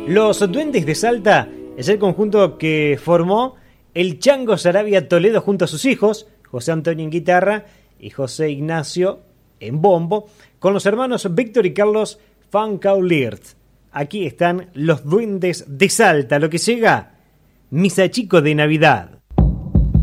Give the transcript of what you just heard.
Los Duendes de Salta es el conjunto que formó el Chango Sarabia Toledo junto a sus hijos, José Antonio en guitarra y José Ignacio en bombo, con los hermanos Víctor y Carlos Van Cauliert. Aquí están los Duendes de Salta, lo que llega, Misa Chico de Navidad.